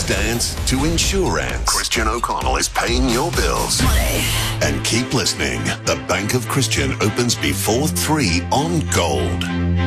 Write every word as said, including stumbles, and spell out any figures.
stance to insurance. Christian O'Connell is paying your bills. Money. And keep listening. The Bank of Christian opens before three on Gold.